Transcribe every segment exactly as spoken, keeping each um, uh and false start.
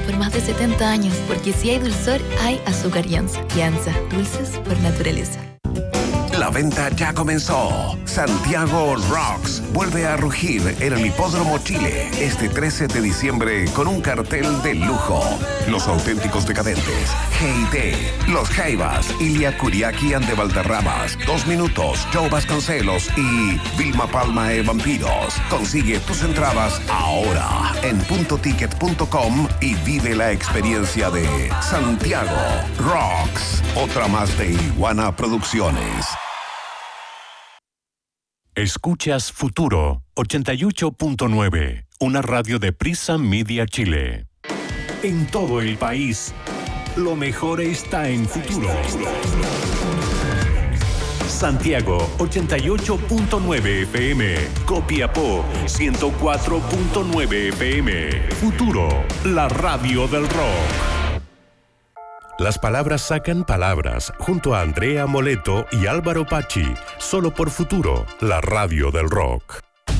por más de setenta años, porque si hay dulzor, hay azúcar Yanza. Yanza, dulces por naturaleza. La venta ya comenzó. Santiago Rocks vuelve a rugir en el Hipódromo Chile este trece de diciembre con un cartel de lujo. Los auténticos decadentes, G I T, Los Jaivas, Ilia Kuriaki ante Valderramas, Dos Minutos, Joe Vasconcelos y Vilma Palma e Vampiros. Consigue tus entradas ahora en punto ticket punto com y vive la experiencia de Santiago Rocks. Otra más de Iguana Producciones. Escuchas Futuro ochenta y ocho punto nueve, una radio de Prisa Media Chile. En todo el país, lo mejor está en Futuro. Santiago ochenta y ocho punto nueve F M, Copiapó ciento cuatro punto nueve F M. Futuro, la radio del rock. Las palabras sacan palabras, junto a Andrea Moleto y Álvaro Pachi, solo por Futuro, la radio del rock.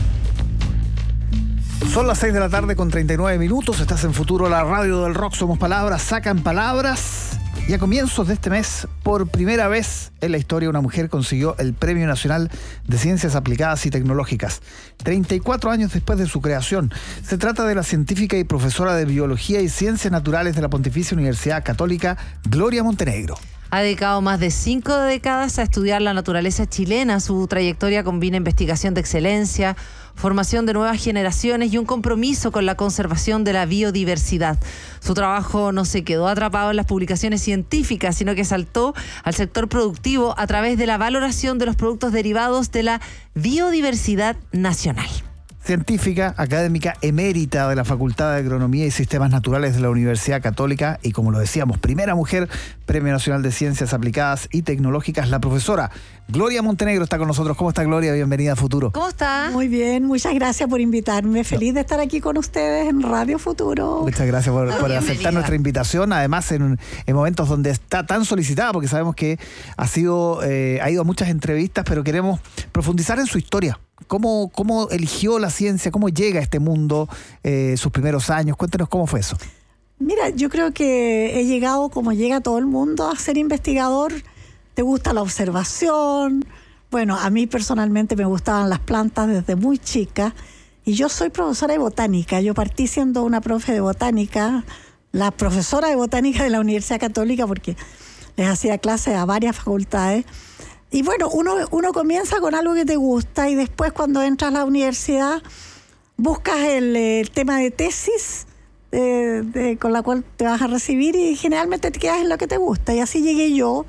Son las seis de la tarde con treinta y nueve minutos, estás en Futuro, la radio del rock. Somos palabras, sacan palabras. Y a comienzos de este mes, por primera vez en la historia, una mujer consiguió el Premio Nacional de Ciencias Aplicadas y Tecnológicas, treinta y cuatro años después de su creación. Se trata de la científica y profesora de Biología y Ciencias Naturales de la Pontificia Universidad Católica, Gloria Montenegro. Ha dedicado más de cinco décadas a estudiar la naturaleza chilena. Su trayectoria combina investigación de excelencia, formación de nuevas generaciones y un compromiso con la conservación de la biodiversidad. Su trabajo no se quedó atrapado en las publicaciones científicas, sino que saltó al sector productivo a través de la valoración de los productos derivados de la biodiversidad nacional. Científica, académica emérita de la Facultad de Agronomía y Sistemas Naturales de la Universidad Católica y, como lo decíamos, primera mujer, Premio Nacional de Ciencias Aplicadas y Tecnológicas, la profesora Gloria Montenegro está con nosotros. ¿Cómo está, Gloria? Bienvenida a Futuro. ¿Cómo está? Muy bien, muchas gracias por invitarme. Feliz de estar aquí con ustedes en Radio Futuro. Muchas gracias por, por aceptar nuestra invitación, además en, en momentos donde está tan solicitada, porque sabemos que ha sido eh, ha ido a muchas entrevistas, pero queremos profundizar en su historia. ¿Cómo, cómo eligió la ciencia? ¿Cómo llega a este mundo? Eh, sus primeros años. Cuéntenos cómo fue eso. Mira, yo creo que he llegado como llega todo el mundo a ser investigador. Te gusta la observación. Bueno, a mí personalmente me gustaban las plantas desde muy chica. Y yo soy profesora de botánica. Yo partí siendo una profe de botánica, la profesora de botánica de la Universidad Católica, porque les hacía clases a varias facultades. Y bueno, uno, uno comienza con algo que te gusta y después cuando entras a la universidad buscas el, el tema de tesis eh, de, con la cual te vas a recibir y generalmente te quedas en lo que te gusta. Y así llegué yo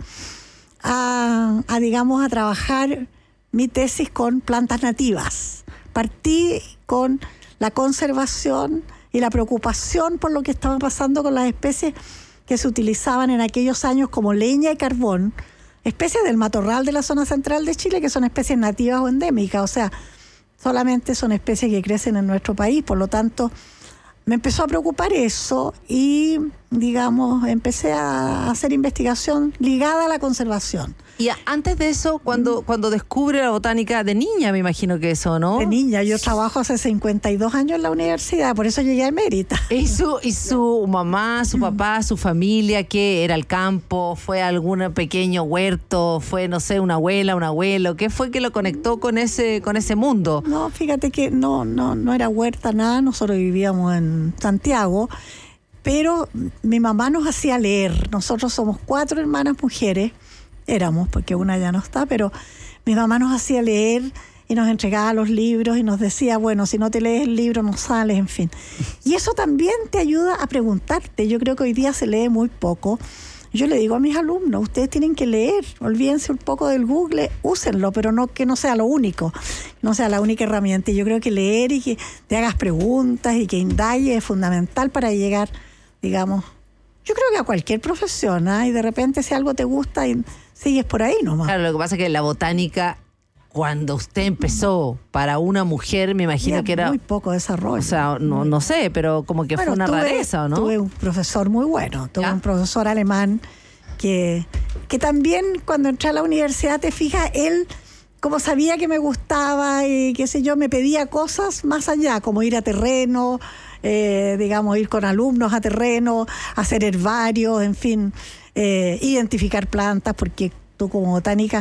a, a digamos, a trabajar mi tesis con plantas nativas. Partí con la conservación y la preocupación por lo que estaba pasando con las especies que se utilizaban en aquellos años como leña y carbón, especies del matorral de la zona central de Chile, que son especies nativas o endémicas, o sea, solamente son especies que crecen en nuestro país. Por lo tanto, me empezó a preocupar eso y, digamos, empecé a hacer investigación ligada a la conservación. Y antes de eso, cuando, cuando descubre la botánica de niña, me imagino que eso, ¿no? De niña, yo trabajo hace cincuenta y dos años en la universidad, por eso llegué a emérita. ¿Y su, y su mamá, su papá, su familia, qué era el campo? ¿Fue algún pequeño huerto? ¿Fue, no sé, una abuela, un abuelo? ¿Qué fue que lo conectó con ese, con ese mundo? No, fíjate que no, no, no era huerta, nada. Nosotros vivíamos en Santiago, pero mi mamá nos hacía leer. Nosotros somos cuatro hermanas mujeres. Éramos, porque una ya no está, pero mi mamá nos hacía leer y nos entregaba los libros y nos decía, bueno, si no te lees el libro no sales, en fin. Y eso también te ayuda a preguntarte. Yo creo que hoy día se lee muy poco. Yo le digo a mis alumnos, ustedes tienen que leer, olvídense un poco del Google, úsenlo, pero no que no sea lo único, no sea la única herramienta. Y yo creo que leer y que te hagas preguntas y que indagues es fundamental para llegar, digamos, yo creo que a cualquier profesión, ¿eh? Y de repente si algo te gusta y sigues por ahí nomás. Claro, lo que pasa es que la botánica, cuando usted empezó, para una mujer, me imagino que era muy poco desarrollo. O sea, no, no sé, pero como que bueno, fue una tuve, rareza, ¿no? Tuve un profesor muy bueno, tuve ¿Ya? un profesor alemán que, que también cuando entré a la universidad, te fijas, él, como sabía que me gustaba y qué sé yo, me pedía cosas más allá, como ir a terreno, eh, digamos, ir con alumnos a terreno, hacer herbarios, en fin, eh, identificar plantas, porque tú como botánica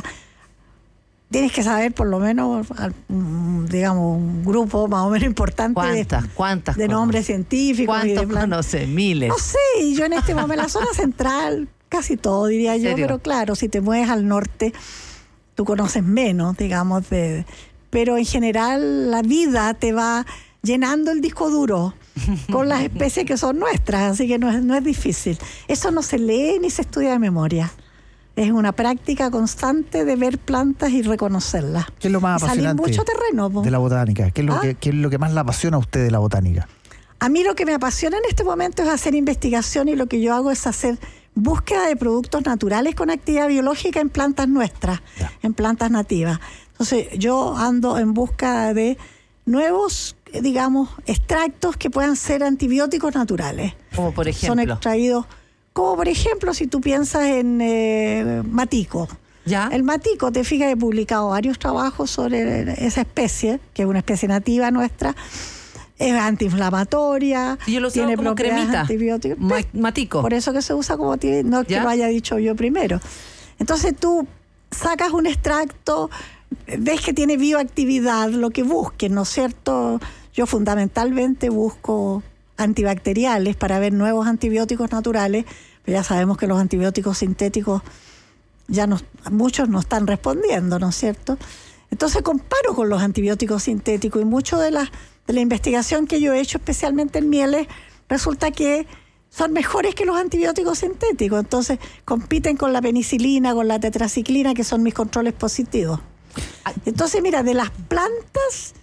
tienes que saber por lo menos, digamos, un grupo más o menos importante ¿Cuántas? de, ¿Cuántas de nombres científicos. ¿Cuántos y de conoces? Miles. No sé, yo en este momento, en la zona central, casi todo diría yo, pero claro, si te mueves al norte, tú conoces menos, digamos, de, pero en general la vida te va llenando el disco duro con las especies que son nuestras, así que no es, no es difícil. Eso no se lee ni se estudia de memoria. Es una práctica constante de ver plantas y reconocerlas. ¿Qué es lo más apasionante mucho terreno, po. de la botánica? ¿Qué es, lo ¿Ah? que, ¿Qué es lo que más le apasiona a usted de la botánica? A mí lo que me apasiona en este momento es hacer investigación, y lo que yo hago es hacer búsqueda de productos naturales con actividad biológica en plantas nuestras, ya. en plantas nativas. Entonces yo ando en busca de nuevos, digamos, extractos que puedan ser antibióticos naturales. Como por ejemplo. Son extraídos... Como por ejemplo, si tú piensas en eh, matico. ¿Ya? El matico, te fijas, he publicado varios trabajos sobre esa especie, que es una especie nativa nuestra. Es antiinflamatoria, yo lo tiene como propiedades cremita. Antibióticas. Ma matico. Por eso que se usa como tiene, no es que lo haya dicho yo primero. Entonces tú sacas un extracto, ves que tiene bioactividad, lo que busques, ¿no es cierto? Yo fundamentalmente busco antibacteriales para ver nuevos antibióticos naturales, pero ya sabemos que los antibióticos sintéticos ya no, muchos no están respondiendo, ¿no es cierto? Entonces comparo con los antibióticos sintéticos, y mucho de la, de la investigación que yo he hecho, especialmente en mieles, resulta que son mejores que los antibióticos sintéticos. Entonces compiten con la penicilina, con la tetraciclina, que son mis controles positivos. Entonces, mira, de las plantas,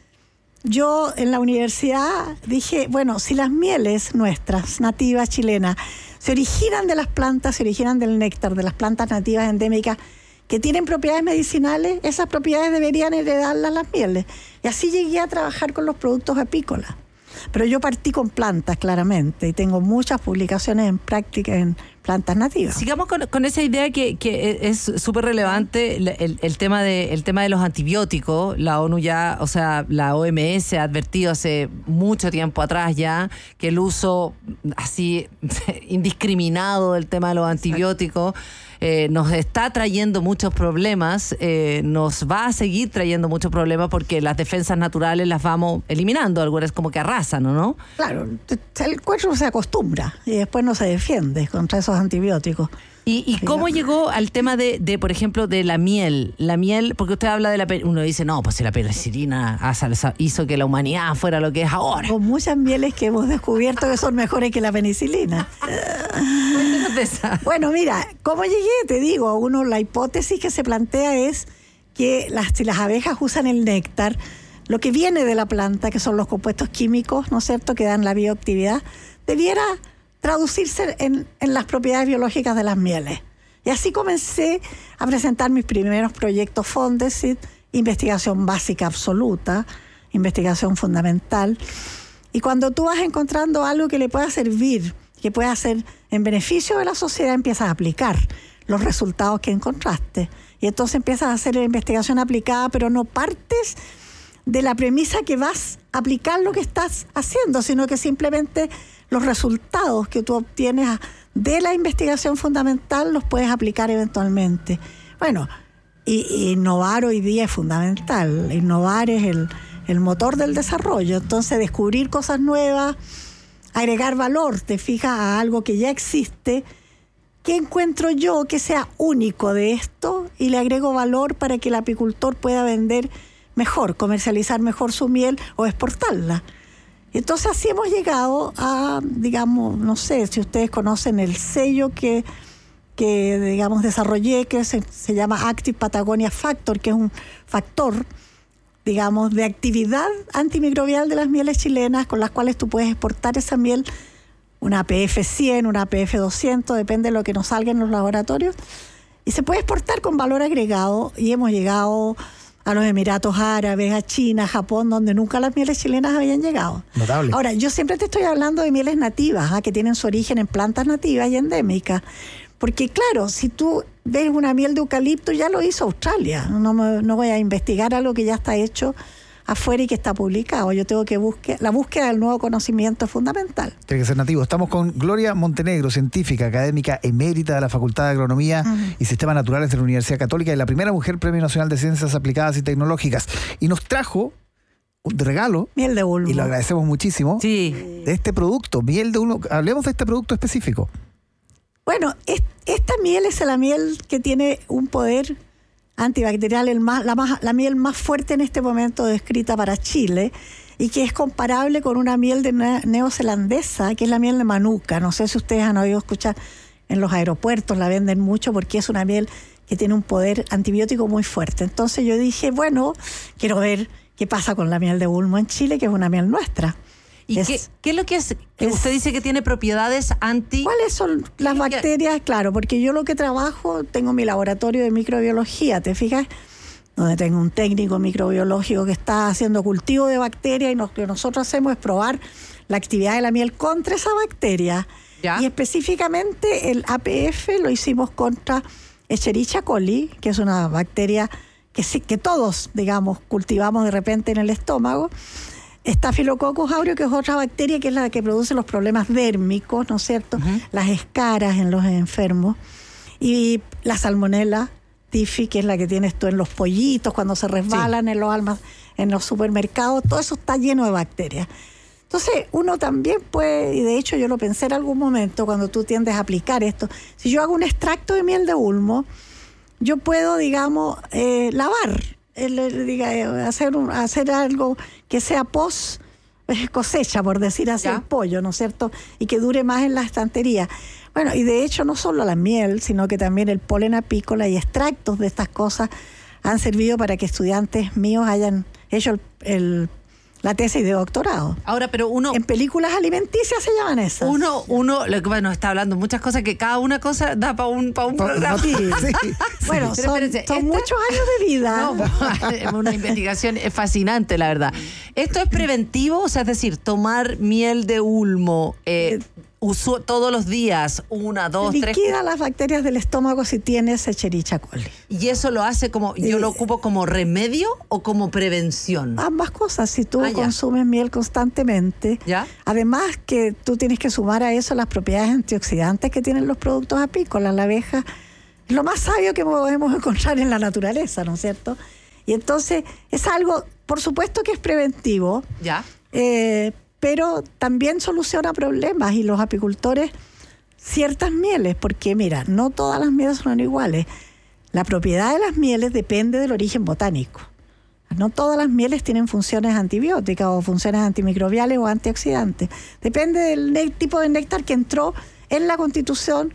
yo en la universidad dije, bueno, si las mieles nuestras, nativas, chilenas, se originan de las plantas, se originan del néctar, de las plantas nativas endémicas, que tienen propiedades medicinales, esas propiedades deberían heredarlas las mieles. Y así llegué a trabajar con los productos apícolas. Pero yo partí con plantas, claramente, y tengo muchas publicaciones en práctica en plantas nativas. Sigamos con, con esa idea que, que es súper relevante, el, el, el, tema de, el tema de los antibióticos. La ONU ya, o sea, la O M S ha advertido hace mucho tiempo atrás ya que el uso así indiscriminado del tema de los antibióticos Eh, nos está trayendo muchos problemas, eh, nos va a seguir trayendo muchos problemas porque las defensas naturales las vamos eliminando, algunas como que arrasan, ¿o no? Claro, el cuerpo se acostumbra y después no se defiende contra esos antibióticos. ¿Y, y cómo llegó al tema de, de, por ejemplo, de la miel? La miel, porque usted habla de la... Uno dice, no, pues si la penicilina hizo que la humanidad fuera lo que es ahora. Con muchas mieles que hemos descubierto que son mejores que la penicilina. Cuéntanos de esa. Bueno, mira, ¿cómo llegué? Te digo, uno, la hipótesis que se plantea es que las, si las abejas usan el néctar, lo que viene de la planta, que son los compuestos químicos, ¿no es cierto?, que dan la bioactividad, debiera traducirse en, en las propiedades biológicas de las mieles. Y así comencé a presentar mis primeros proyectos Fondesit, investigación básica absoluta, investigación fundamental. Y cuando tú vas encontrando algo que le pueda servir, que pueda ser en beneficio de la sociedad, empiezas a aplicar los resultados que encontraste. Y entonces empiezas a hacer la investigación aplicada, pero no partes de la premisa que vas a aplicar lo que estás haciendo, sino que simplemente los resultados que tú obtienes de la investigación fundamental los puedes aplicar eventualmente. Bueno, y, y innovar hoy día es fundamental. Innovar es el, el motor del desarrollo. Entonces, descubrir cosas nuevas, agregar valor, te fijas, a algo que ya existe. ¿Qué encuentro yo que sea único de esto? Y le agrego valor para que el apicultor pueda vender mejor, comercializar mejor su miel o exportarla. Entonces así hemos llegado a, digamos, no sé si ustedes conocen el sello que, que digamos, desarrollé, que se, se llama Active Patagonia Factor, que es un factor, digamos, de actividad antimicrobial de las mieles chilenas, con las cuales tú puedes exportar esa miel, una P F cien, una P F doscientos, depende de lo que nos salga en los laboratorios, y se puede exportar con valor agregado, y hemos llegado a los Emiratos Árabes, a China, a Japón, donde nunca las mieles chilenas habían llegado. Notable. Ahora, yo siempre te estoy hablando de mieles nativas, ¿eh? que tienen su origen en plantas nativas y endémicas. Porque claro, si tú ves una miel de eucalipto, ya lo hizo Australia. No, me, no voy a investigar algo que ya está hecho afuera y que está publicado. Yo tengo que buscar, la búsqueda del nuevo conocimiento es fundamental. Tiene que ser nativo. Estamos con Gloria Montenegro, científica, académica emérita de la Facultad de Agronomía uh-huh. y Sistemas Naturales de la Universidad Católica y la primera mujer Premio Nacional de Ciencias Aplicadas y Tecnológicas. Y nos trajo un regalo. Miel de Ulmo. Y lo agradecemos muchísimo. Sí. De este producto, miel de Ulmo. Hablemos de este producto específico. Bueno, es, esta miel es la miel que tiene un poder antibacterial, el más, la, más, la miel más fuerte en este momento descrita para Chile y que es comparable con una miel de ne- neozelandesa, que es la miel de manuka. No sé si ustedes han oído escuchar, en los aeropuertos la venden mucho porque es una miel que tiene un poder antibiótico muy fuerte. Entonces yo dije, bueno, quiero ver qué pasa con la miel de Ulmo en Chile, que es una miel nuestra. ¿Y es, qué, qué es lo que es? Que es, usted dice que tiene propiedades anti... ¿Cuáles son las bacterias? Claro, porque yo lo que trabajo, tengo mi laboratorio de microbiología, ¿te fijas? Donde tengo un técnico microbiológico que está haciendo cultivo de bacterias y lo que nosotros hacemos es probar la actividad de la miel contra esa bacteria. ¿Ya? Y específicamente el A P F lo hicimos contra Escherichia coli, que es una bacteria que, sí, que todos, digamos, cultivamos de repente en el estómago. Staphylococcus aureus, que es otra bacteria que es la que produce los problemas dérmicos, ¿no es cierto? Uh-huh. Las escaras en los enfermos. Y la Salmonella typhi, que es la que tienes tú en los pollitos cuando se resbalan sí. en los almas, en los supermercados. Todo eso está lleno de bacterias. Entonces, uno también puede, y de hecho yo lo pensé en algún momento cuando tú tiendes a aplicar esto. Si yo hago un extracto de miel de Ulmo, yo puedo, digamos, eh, lavar. El, diga, hacer, un, hacer algo que sea post cosecha, por decir así, ¿ya? El pollo, ¿no es cierto? Y que dure más en la estantería. Bueno, y de hecho no solo la miel, sino que también el polen apícola y extractos de estas cosas han servido para que estudiantes míos hayan hecho el, el la tesis de doctorado. Ahora, pero uno... En películas alimenticias se llaman esas. Uno, uno, lo que bueno, está hablando muchas cosas que cada una cosa da para un, pa un programa. Sí, sí. Bueno, pero, son, espérense, son esta... muchos años de vida. No, una investigación es fascinante, la verdad. ¿Esto es preventivo? O sea, es decir, tomar miel de Ulmo... Eh, Uso todos los días, una, dos, liquida tres... Liquida las bacterias del estómago si tienes Escherichia coli. ¿Y eso lo hace como, yo eh, lo ocupo como remedio o como prevención? Ambas cosas, si tú ah, consumes miel constantemente. ¿Ya? Además que tú tienes que sumar a eso las propiedades antioxidantes que tienen los productos apícolas. La abeja es lo más sabio que podemos encontrar en la naturaleza, ¿no es cierto? Y entonces es algo, por supuesto que es preventivo. ¿Ya? Eh, pero también soluciona problemas y los apicultores ciertas mieles, porque mira, no todas las mieles son iguales. La propiedad de las mieles depende del origen botánico. No todas las mieles tienen funciones antibióticas o funciones antimicrobiales o antioxidantes. Depende del tipo de néctar que entró en la constitución,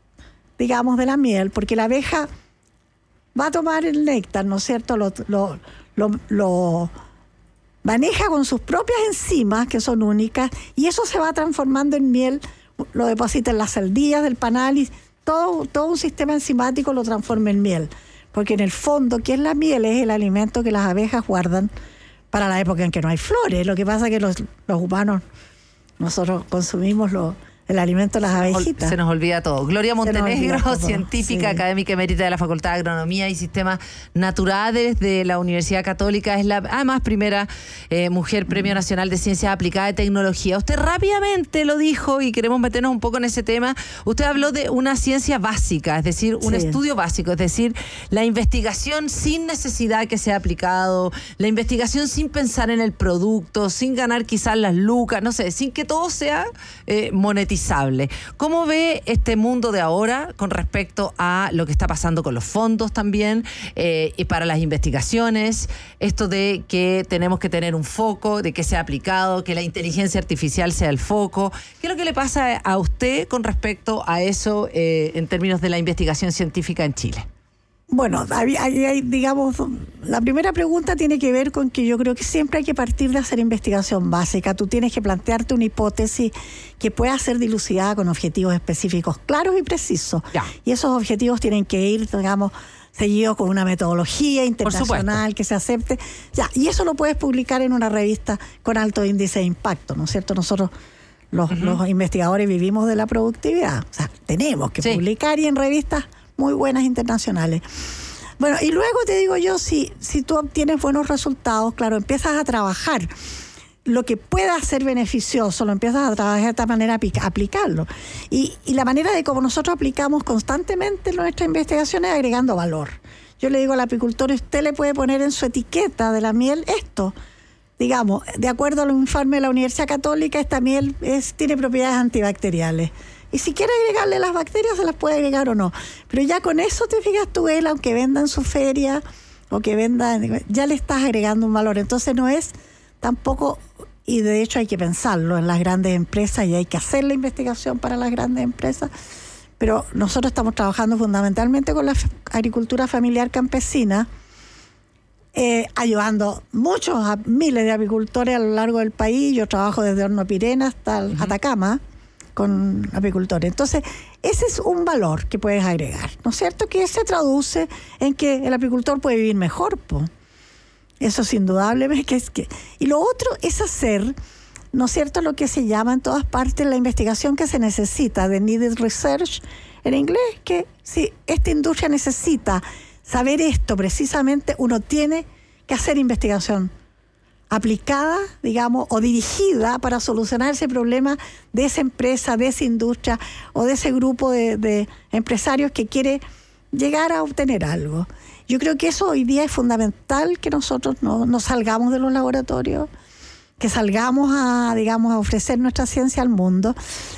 digamos, de la miel, porque la abeja va a tomar el néctar, ¿no es cierto? Lo... lo, lo, lo maneja con sus propias enzimas, que son únicas, y eso se va transformando en miel, lo deposita en las celdillas del panal y todo, todo un sistema enzimático lo transforma en miel. Porque en el fondo, ¿qué es la miel? Es el alimento que las abejas guardan para la época en que no hay flores. Lo que pasa es que los, los humanos, nosotros consumimos lo, el alimento de las abejitas. Se nos olvida todo. Gloria Montenegro, todo, científica, sí. académica emérita de la Facultad de Agronomía y Sistemas Naturales de la Universidad Católica. Es la, además, primera eh, mujer Premio Nacional de Ciencias Aplicadas y Tecnología. Usted rápidamente lo dijo y queremos meternos un poco en ese tema. Usted habló de una ciencia básica, es decir, un sí. estudio básico, es decir, la investigación sin necesidad que sea aplicado, la investigación sin pensar en el producto, sin ganar quizás las lucas, no sé, sin que todo sea eh, monetizado. ¿Cómo ve este mundo de ahora con respecto a lo que está pasando con los fondos también eh, y para las investigaciones? Esto de que tenemos que tener un foco, de que sea aplicado, que la inteligencia artificial sea el foco. ¿Qué es lo que le pasa a usted con respecto a eso eh, en términos de la investigación científica en Chile? Bueno, hay, hay, hay, digamos, la primera pregunta tiene que ver con que yo creo que siempre hay que partir de hacer investigación básica. Tú tienes que plantearte una hipótesis que pueda ser dilucidada con objetivos específicos claros y precisos. Ya. Y esos objetivos tienen que ir, digamos, seguidos con una metodología internacional que se acepte. Ya, y eso lo puedes publicar en una revista con alto índice de impacto, ¿no es cierto? Nosotros, los, uh-huh. los investigadores, vivimos de la productividad. O sea, tenemos que sí. publicar y en revistas muy buenas internacionales. Bueno, y luego te digo yo, si, si tú obtienes buenos resultados, claro, empiezas a trabajar lo que pueda ser beneficioso, lo empiezas a trabajar de esta manera, a aplicarlo. Y, y la manera de cómo nosotros aplicamos constantemente nuestra investigación es agregando valor. Yo le digo al apicultor, usted le puede poner en su etiqueta de la miel esto. Digamos, de acuerdo al informe de la Universidad Católica, esta miel es, tiene propiedades antibacteriales. Y si quiere agregarle las bacterias, se las puede agregar o no. Pero ya con eso, te fijas tú, él, aunque venda en su feria o que venda, ya le estás agregando un valor. Entonces no es tampoco, y de hecho hay que pensarlo en las grandes empresas y hay que hacer la investigación para las grandes empresas, pero nosotros estamos trabajando fundamentalmente con la agricultura familiar campesina, eh, ayudando muchos, a miles de apicultores a lo largo del país. Yo trabajo desde Horno Pirena hasta el uh-huh. Atacama con apicultores. Entonces, ese es un valor que puedes agregar, ¿no es cierto? Que se traduce en que el apicultor puede vivir mejor, po. Eso es indudable. Que es que... Y lo otro es hacer, ¿no es cierto?, lo que se llama en todas partes la investigación que se necesita, de needed research en inglés, que si esta industria necesita saber esto precisamente, uno tiene que hacer investigación aplicada, digamos, o dirigida para solucionar ese problema de esa empresa, de esa industria o de ese grupo de, de empresarios que quiere llegar a obtener algo. Yo creo que eso hoy día es fundamental, que nosotros no, no salgamos de los laboratorios, que salgamos a, digamos, a ofrecer nuestra ciencia al mundo.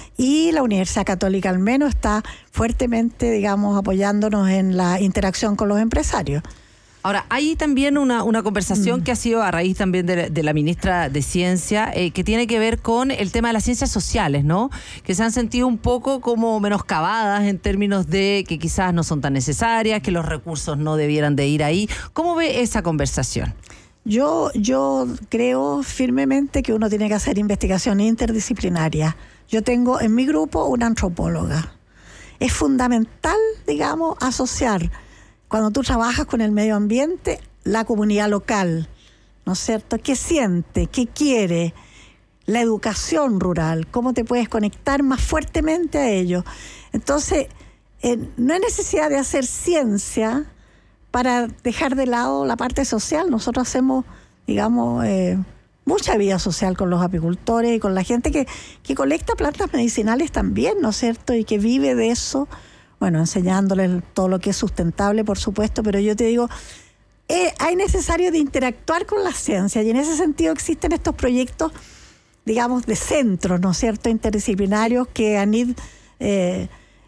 Y la Universidad Católica al menos está fuertemente, digamos, apoyándonos en la interacción con los empresarios. Ahora, hay también una, una conversación mm. que ha sido a raíz también de, de la ministra de Ciencia, eh, que tiene que ver con el tema de las ciencias sociales, ¿no? Que se han sentido un poco como menoscabadas en términos de que quizás no son tan necesarias, que los recursos no debieran de ir ahí. ¿Cómo ve esa conversación? Yo, yo creo firmemente que uno tiene que hacer investigación interdisciplinaria. Yo tengo en mi grupo una antropóloga. Es fundamental, digamos, asociar, cuando tú trabajas con el medio ambiente, la comunidad local, ¿no es cierto? ¿Qué siente? ¿Qué quiere? La educación rural, ¿cómo te puedes conectar más fuertemente a ello? Entonces, eh, no hay necesidad de hacer ciencia para dejar de lado la parte social. Nosotros hacemos, digamos, eh, mucha vida social con los apicultores y con la gente que, que colecta plantas medicinales también, ¿no es cierto? Y que vive de eso. Bueno, enseñándoles todo lo que es sustentable, por supuesto, pero yo te digo, eh, hay necesario de interactuar con la ciencia, y en ese sentido existen estos proyectos, digamos, de centros, ¿no es cierto?, interdisciplinarios que ANID eh,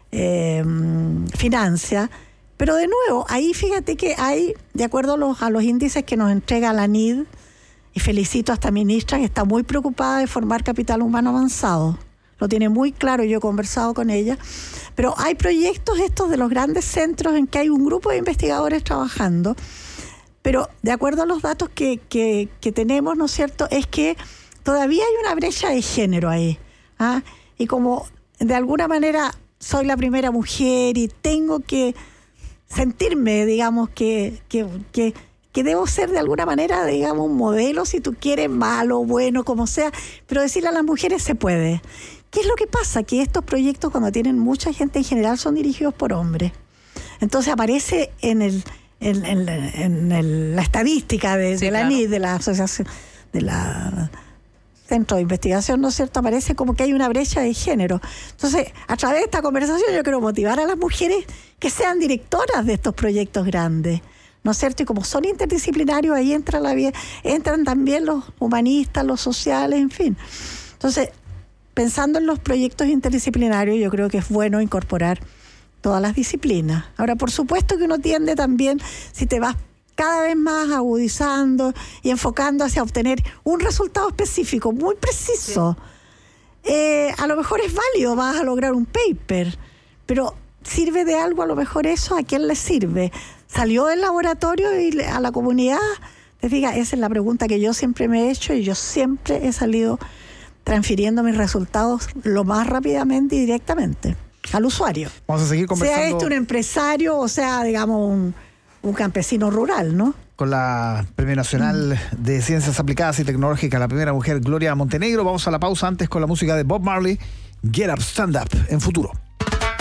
eh, financia. Pero de nuevo, ahí fíjate que hay, de acuerdo a los, a los índices que nos entrega la ANID, y felicito a esta ministra que está muy preocupada de formar capital humano avanzado. Lo tiene muy claro, yo he conversado con ella, pero hay proyectos estos de los grandes centros en que hay un grupo de investigadores trabajando, pero de acuerdo a los datos que, que, que tenemos, ¿no es cierto?, es que todavía hay una brecha de género ahí, ¿ah? Y como de alguna manera soy la primera mujer y tengo que sentirme, digamos, que, que, que, que debo ser de alguna manera, digamos, un modelo, si tú quieres, malo, bueno, como sea, pero decirle a las mujeres se puede. ¿Qué es lo que pasa? Que estos proyectos, cuando tienen mucha gente en general, son dirigidos por hombres. Entonces aparece en el en, en, en el, la estadística de, sí, de la claro. ANID, de la asociación, de la Centro de Investigación, ¿no es cierto?, aparece como que hay una brecha de género. Entonces, a través de esta conversación yo quiero motivar a las mujeres que sean directoras de estos proyectos grandes, ¿no es cierto? Y como son interdisciplinarios, ahí entra la vida, entran también los humanistas, los sociales, en fin. Entonces, pensando en los proyectos interdisciplinarios, yo creo que es bueno incorporar todas las disciplinas. Ahora, por supuesto que uno tiende también, si te vas cada vez más agudizando y enfocando hacia obtener un resultado específico, muy preciso, sí. eh, a lo mejor es válido, vas a lograr un paper, pero ¿sirve de algo a lo mejor eso? ¿A quién le sirve? ¿Salió del laboratorio y a la comunidad? Te fijas, esa es la pregunta que yo siempre me he hecho, y yo siempre he salido transfiriendo mis resultados lo más rápidamente y directamente al usuario. Vamos a seguir conversando. Sea este un empresario o sea, digamos, un, un campesino rural, ¿no? Con la Premio Nacional mm. de Ciencias Aplicadas y Tecnológicas, la primera mujer, Gloria Montenegro. Vamos a la pausa antes con la música de Bob Marley, Get Up, Stand Up, en Futuro.